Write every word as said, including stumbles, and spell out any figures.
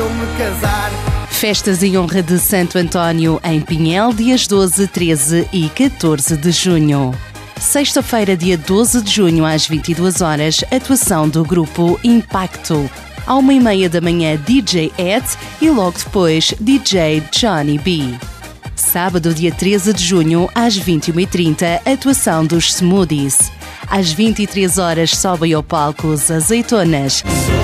eu me casar. Festas em honra de Santo António em Pinhel, dias doze, treze e catorze de junho. Sexta-feira, dia doze de junho, às vinte e duas horas, atuação do grupo Impacto. À uma e meia da manhã, D J Ed e logo depois, D J Johnny B. Sábado, dia treze de junho, às vinte e uma e trinta, atuação dos Smoothies. Às vinte e três horas, sobem ao palco os Azeitonas.